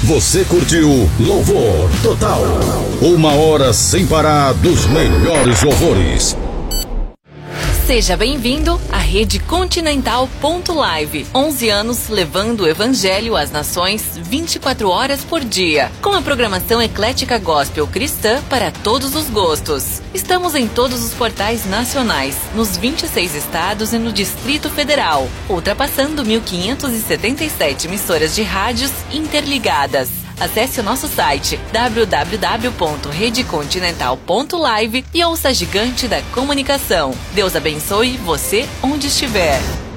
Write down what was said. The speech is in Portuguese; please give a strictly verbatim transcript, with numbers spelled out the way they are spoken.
Você curtiu Louvor Total. Uma hora sem parar dos melhores louvores. Seja bem-vindo à Rede Continental ponto live. onze anos levando o Evangelho às nações vinte e quatro horas por dia. Com a programação eclética gospel cristã para todos os gostos. Estamos em todos os portais nacionais, nos vinte e seis estados e no Distrito Federal, ultrapassando mil quinhentas e setenta e sete emissoras de rádios interligadas. Acesse o nosso site w w w ponto rede continental ponto live e ouça a gigante da comunicação. Deus abençoe você onde estiver.